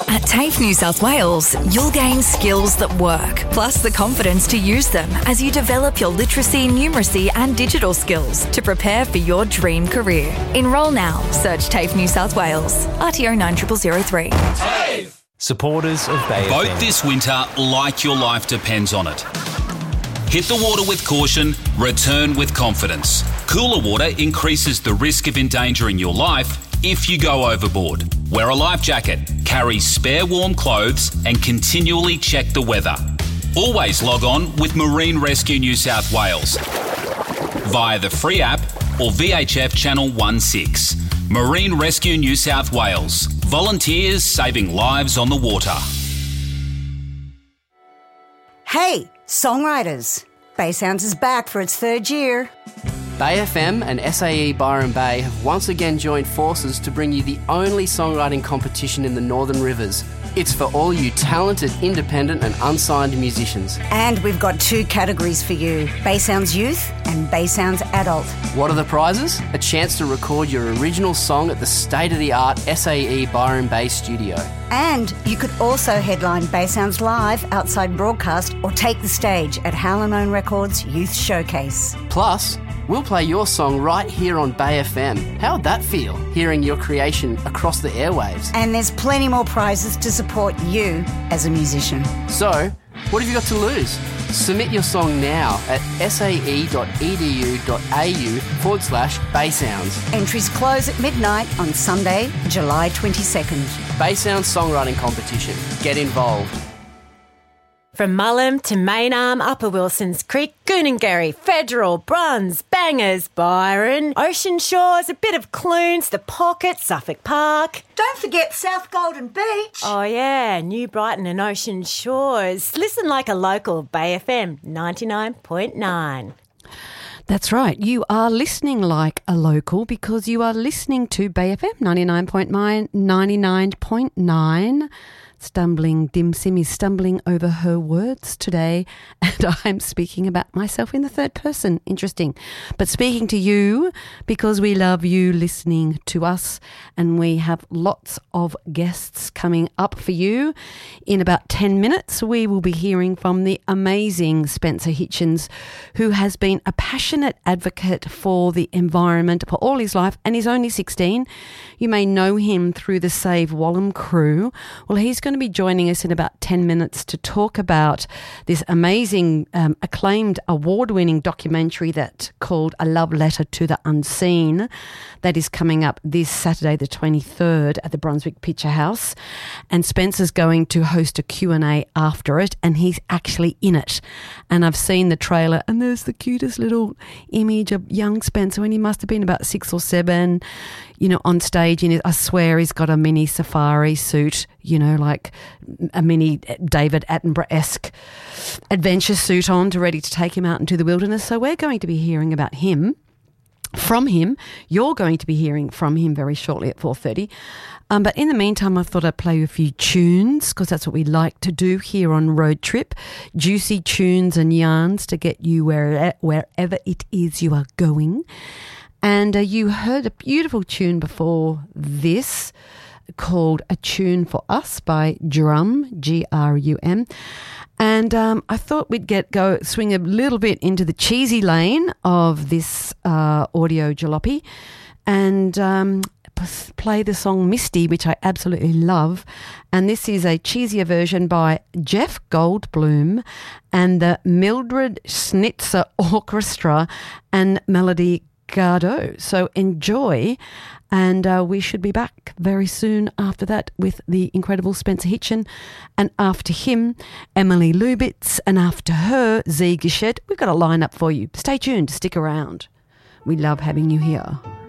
At TAFE New South Wales, you'll gain skills that work, plus the confidence to use them as you develop your literacy, numeracy and digital skills to prepare for your dream career. Enrol now. Search TAFE New South Wales. RTO 90003. TAFE! Supporters of Bay FM. Boat this winter like your life depends on it. Hit the water with caution, return with confidence. Cooler water increases the risk of endangering your life if you go overboard. Wear a life jacket, carry spare warm clothes and continually check the weather. Always log on with Marine Rescue New South Wales via the free app or VHF Channel 16. Marine Rescue New South Wales. Volunteers saving lives on the water. Hey, songwriters. Bay Sounds is back for its third year. Bay FM and SAE Byron Bay have once again joined forces to bring you the only songwriting competition in the Northern Rivers. It's for all you talented, independent and unsigned musicians. And we've got 2 categories for you, Bay Sounds Youth and Bay Sounds Adult. What are the prizes? A chance to record your original song at the state-of-the-art SAE Byron Bay studio. And you could also headline Bay Sounds Live outside broadcast or take the stage at Howlin' Records Youth Showcase. Plus, we'll play your song right here on Bay FM. How'd that feel, hearing your creation across the airwaves? And there's plenty more prizes to support you as a musician. So, what have you got to lose? Submit your song now at sae.edu.au/Baysounds. Entries close at midnight on Sunday, July 22nd. Baysounds Songwriting Competition. Get involved. From Mullum to Maynarm, Upper Wilsons Creek, Goonangarry, Federal, Bruns, Bangers, Byron, Ocean Shores, a bit of Clunes, The Pocket, Suffolk Park. Don't forget South Golden Beach. Oh yeah, New Brighton and Ocean Shores. Listen like a local, Bay FM 99.9. That's right. You are listening like a local because you are listening to Bay FM 99.9. Stumbling, Dim Sim is stumbling over her words today, and I'm speaking about myself in the third person. Interesting. But speaking to you because we love you listening to us, and we have lots of guests coming up for you. In about 10 minutes, we will be hearing from the amazing Spencer Hitchens, who has been a passionate advocate for the environment for all his life, and he's only 16. You may know him through the Save Wallam crew. Well, he's going to be joining us in about 10 minutes to talk about this amazing, acclaimed, award-winning documentary that's called A Love Letter to the Unseen that is coming up this Saturday the 23rd at the Brunswick Picture House. And Spencer's going to host a Q&A after it, and he's actually in it. And I've seen the trailer, and there's the cutest little image of young Spencer when he must have been about 6 or 7, you know, on stage. And I swear he's got a mini safari suit, you know, like a mini David Attenborough-esque adventure suit on, ready to take him out into the wilderness. So we're going to be hearing about him, from him. You're going to be hearing from him very shortly at 4:30. But in the meantime, I thought I'd play you a few tunes because that's what we like to do here on Road Trip. Juicy tunes and yarns to get you wherever it is you are going. And you heard a beautiful tune before this called A Tune for Us by Grum, Grum. And I thought we'd swing a little bit into the cheesy lane of this audio jalopy and play the song Misty, which I absolutely love. And this is a cheesier version by Jeff Goldblum and the Mildred Schnitzer Orchestra and Melody Gardot. So enjoy, and we should be back very soon after that with the incredible Spencer Hitchen, and after him Emily Lubitz, and after her Z Gichette. We've got a lineup for you. Stay tuned, stick around. We love having you here.